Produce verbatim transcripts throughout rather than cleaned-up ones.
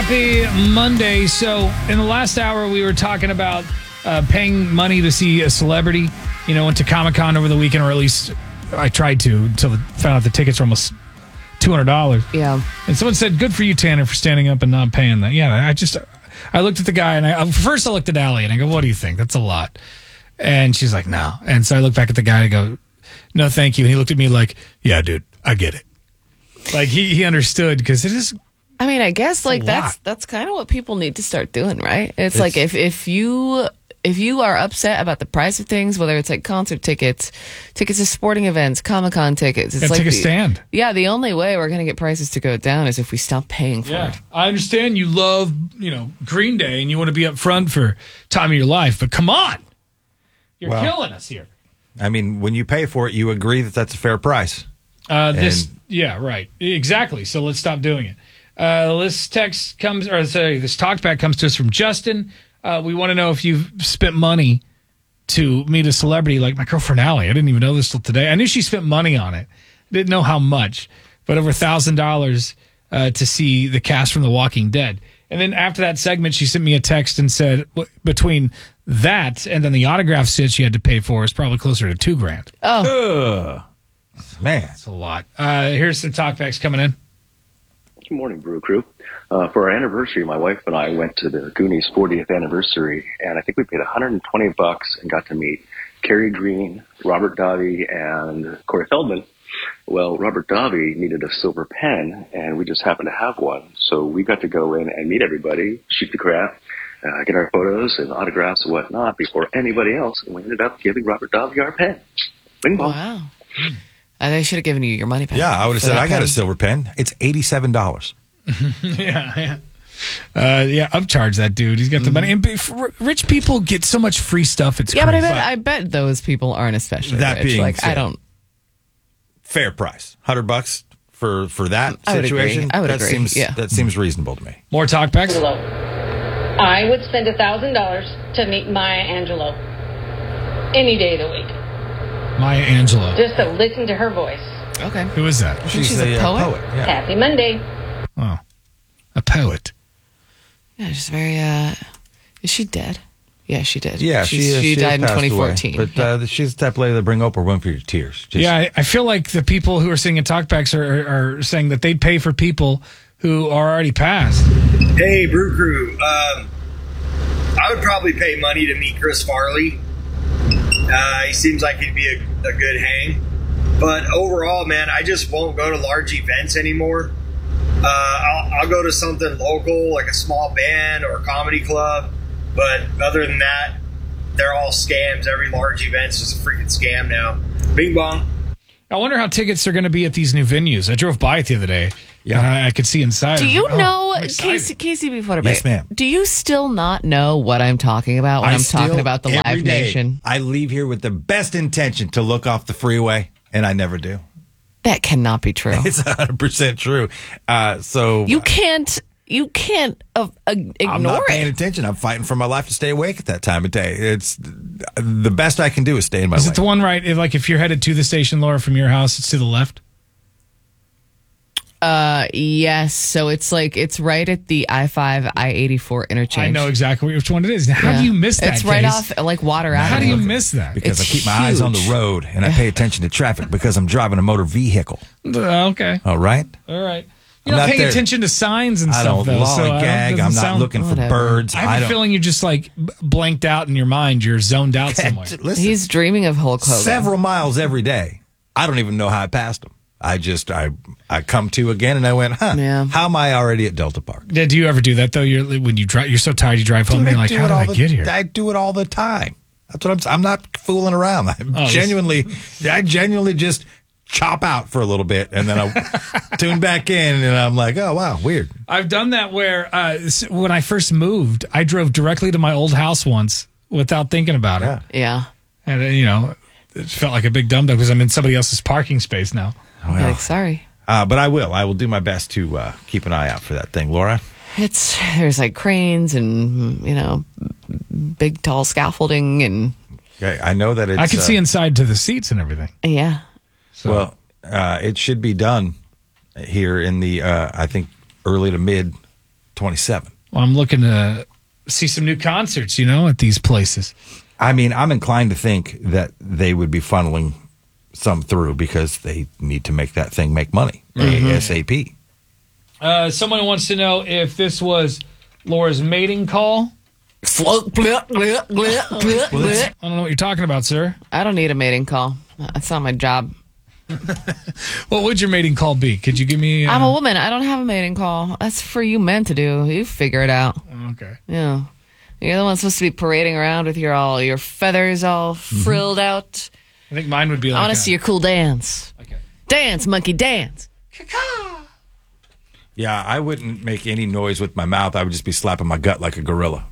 Happy Monday. So, in the last hour, we were talking about uh, paying money to see a celebrity. You know, went to Comic-Con over the weekend, or at least I tried to, until I found out the tickets were almost two hundred dollars. Yeah. And someone said, good for you, Tanner, for standing up and not paying that. Yeah, I just, I looked at the guy, and I first I looked at Allie, and I go, what do you think? That's a lot. And she's like, no. And so I look back at the guy, and I go, no, thank you. And he looked at me like, yeah, dude, I get it. Like, he, he understood, because it is... I mean, I guess like a that's lot. that's kind of what people need to start doing, right? It's, It's- like if if you if you are upset about the price of things, whether it's like concert tickets, tickets to sporting events, Comic-Con tickets, it's Gotta like take a the- stand. Yeah, the only way we're gonna get prices to go down is if we stop paying for Yeah, it. I understand you love, you know, Green Day and you want to be up front for time of your life, but come on. You're Well- killing us here. I mean, when you pay for it, you agree that that's a fair price. Uh, this, And- yeah, right. Exactly. So let's stop doing it. Uh, this text comes, or sorry, this talkback comes to us from Justin. Uh, we want to know if you've spent money to meet a celebrity like my girlfriend Allie. I didn't even know this till today. I knew she spent money on it. Didn't know how much, but over a thousand dollars uh, to see the cast from The Walking Dead. And then after that segment, she sent me a text and said w- between that and then the autograph set she had to pay for is probably closer to two grand. Ugh. Man. That's a lot. Uh, here's some talkbacks coming in. Good morning, Brew Crew. Uh, for our anniversary, my wife and I went to the Goonies fortieth anniversary, and I think we paid one hundred twenty bucks and got to meet Kerry Green, Robert Davi, and Corey Feldman. Well, Robert Davi needed a silver pen, and we just happened to have one, so we got to go in and meet everybody, shoot the crap, uh, get our photos and autographs and whatnot before anybody else, and we ended up giving Robert Davi our pen. Bing bong. Wow. Uh, they should have given you your money back. Yeah, I would have for said, that I got pen. a silver pen. It's eighty-seven dollars. Yeah, yeah. Uh, yeah, upcharge that dude. He's got the money. And b- f- rich people get so much free stuff. It's Yeah, but I crazy. bet I bet those people aren't especially That rich. being like I said, don't. Fair price. one hundred bucks for, for that I would agree. situation. I would that agree, Seems, yeah. That seems reasonable to me. More talkbacks. Angelo. I would spend a thousand dollars to meet Maya Angelou any day of the week, Maya Angelou. just to listen to her voice. Okay. Who is that? She's a uh, poet? Yeah. Happy Monday. Oh, a poet. Yeah, she's very. uh Is she dead? Yeah, she did. Yeah, She's- she, she, she died in passed twenty away. fourteen. But yeah. uh, she's the type of lady that bring Oprah Winfrey to tears. Just, Yeah, I, I feel like the people who are singing talkbacks are, are, are saying that they'd pay for people who are already passed. Hey, Brew Crew. Um, I would probably pay money to meet Chris Farley. Uh, he seems like he'd be a, a good hang. But overall, man, I just won't go to large events anymore. Uh, I'll, I'll go to something local, like a small band or a comedy club. But other than that, they're all scams. Every large event's just a freaking scam now. Bing bong. I wonder how tickets are going to be at these new venues. I drove by it the other day. Yeah. and I, I could see inside. Do I was you like, oh, know, I'm excited. Casey, Casey before Yes, ma'am. Do you still not know what I'm talking about when I I'm still, talking about the every Live day, Nation? I leave here with the best intention to look off the freeway, and I never do. That cannot be true. It's one hundred percent true. Uh, so You can't. You can't uh, uh, ignore I'm not paying it. attention. I'm fighting for my life to stay awake at that time of day. It's the best I can do is stay in my Is lane. it the one right? If, like if you're headed to the station, Laura, from your house, it's to the left. Uh, yes. So it's like it's right at the I five I eighty-four interchange. I know exactly which one it is. How Yeah. do you miss that? It's right Case? off like Water How do Avenue. you miss that? because It's I keep my eyes on the huge. road and I pay attention to traffic because I'm driving a motor vehicle. Uh, okay, All right? all right. I'm You're not not paying there. attention to signs and I stuff, don't though. so I don't- lollygag. doesn't I'm not sound- looking for Whatever. birds. I have a don't. feeling you're just like b- blanked out in your mind. You're zoned out somewhere. Listen, He's dreaming of Hulk Hogan. several miles every day. I don't even know how I passed them. I just I I come to again and I went, huh? Yeah. How am I already at Delta Park? Yeah, do you ever do that though? You're when you drive, you're so tired you drive home. Dude, and you're I like, do how it did all I the- get here? I do it all the time. That's what I'm. I'm not fooling around. I this- genuinely, I genuinely just chop out for a little bit and then I tune back in and I'm like, oh wow, weird. I've done that where uh, s- when I first moved, I drove directly to my old house once without thinking about it, Yeah. Yeah. and uh, you know, it felt like a big dum dum because I'm in somebody else's parking space now. You're like, sorry. Uh, but I will. I will do my best to uh, keep an eye out for that thing, Laura. It's there's like cranes and you know big tall scaffolding and Okay, I know that it's. I could uh, see inside to the seats and everything. yeah. Well, uh, it should be done here in the, uh, I think, early to mid twenty-seven. Well, I'm looking to see some new concerts, you know, at these places. I mean, I'm inclined to think that they would be funneling some through because they need to make that thing make money ASAP. Uh, someone wants to know if this was Laura's mating call. Float, bleh, bleh, bleh, bleh, bleh. I don't know what you're talking about, sir. I don't need a mating call. That's not my job. What would your mating call be? Could you give me... Uh... I'm a woman. I don't have a mating call. That's for you men to do. You figure it out. Okay. Yeah. You're the one supposed to be parading around with your all your feathers all frilled out. I think mine would be like... I want to a- see your cool dance. Okay. Dance, monkey, dance. Yeah, I wouldn't make any noise with my mouth. I would just be slapping my gut like a gorilla.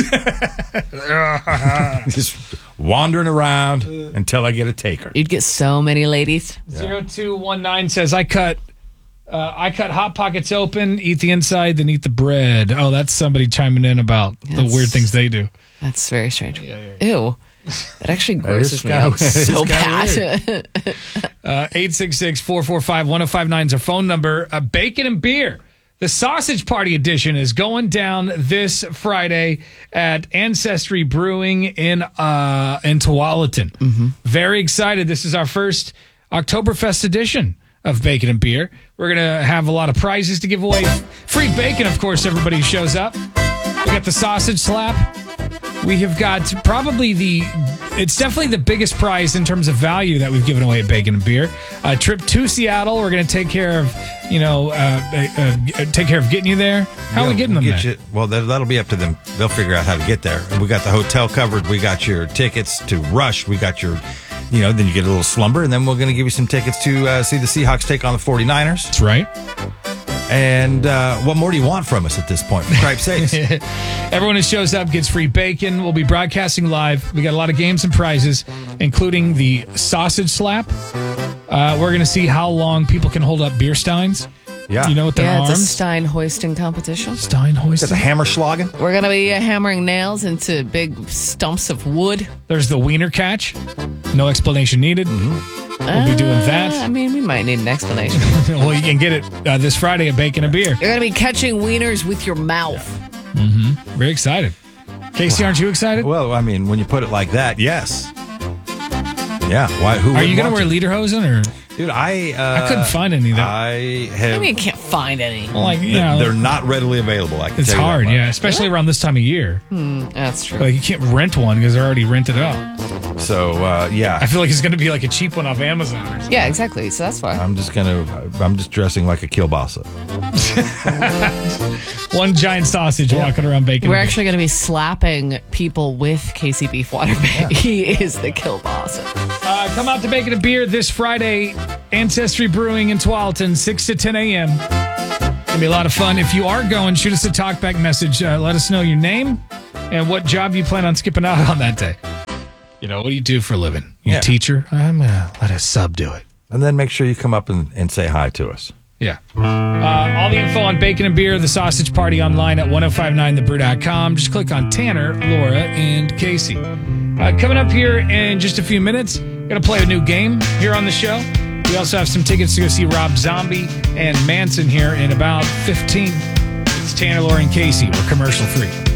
Just wandering around until I get a taker. You'd get so many ladies. zero two one nine says, I cut uh, I cut Hot Pockets open, eat the inside, then eat the bread. Oh, that's somebody chiming in about the Yes. weird things they do. That's very strange. Ew. That actually grosses me kinda- out so kinda bad. Uh, eight six six, four four five, one oh five nine is our phone number. Uh, bacon and beer. The Sausage Party Edition is going down this Friday at Ancestry Brewing in uh, in Tualatin. Very excited. This is our first Oktoberfest edition of Bacon and Beer. We're going to have a lot of prizes to give away. Free bacon, of course, everybody shows up. We got the sausage slap. We have got probably the, it's definitely the biggest prize in terms of value that we've given away at Bacon and Beer. A trip to Seattle. We're going to take care of, you know, uh, uh, uh, take care of getting you there. How are we Yeah, getting them get there? you- well, that, that'll be up to them. They'll figure out how to get there. We got the hotel covered. We got your tickets to Rush. We got your, you know, then you get a little slumber, and then we're going to give you some tickets to uh, see the Seahawks take on the forty-niners. That's right. And uh, what more do you want from us at this point? For cripe's sakes. Everyone who shows up gets free bacon. We'll be broadcasting live. We got a lot of games and prizes, including the sausage slap. Uh, we're going to see how long people can hold up beer steins. Yeah. You know, with their Yeah, it's a arms. Stein hoisting competition. Stein There's a hoisting. hammer schlagen. We're going to be uh, hammering nails into big stumps of wood. There's the wiener catch. No explanation needed. We'll be doing Uh, I that. mean, we might need an explanation. Well, you can get it uh, this Friday at Bacon and Beer. You're going to be catching wieners with your mouth. Very excited. Casey, aren't you excited? Well, I mean, when you put it like that, yes. Yeah. Why? Who? Are you wouldn't going to want wear lederhosen or? Dude, I uh, I couldn't find any of that. I have. I mean, you can't find any. Well, like, you th- know, they're not readily available. I can it's tell you that hard, much. yeah, especially around this time of year. That's true. Like you can't rent one because they're already rented out. So uh, yeah, I feel like it's going to be like a cheap one off Amazon or something. Yeah, exactly. So that's why. I'm just gonna. I'm just dressing like a kielbasa. One giant sausage walking around Bacon. We're and Beer. actually going to be slapping people with K C Beef Waterbay. He is the kill boss. Uh, come out to Bacon and Beer this Friday. Ancestry Brewing in Tualatin, six to ten a.m. Gonna be a lot of fun. If you are going, shoot us a talkback message. Uh, let us know your name and what job you plan on skipping out on that day. You know, what do you do for a living? You Yeah. a teacher? I'm gonna let a sub do it. And then make sure you come up and, and say hi to us. Yeah. Uh, all the info on Bacon and Beer, the Sausage Party online at ten fifty-nine the brew dot com. Just click on Tanner, Laura, and Casey. Uh, coming up here in just a few minutes, going to play a new game here on the show. We also have some tickets to go see Rob Zombie and Manson here in about fifteen. It's Tanner, Laura, and Casey. We're commercial free.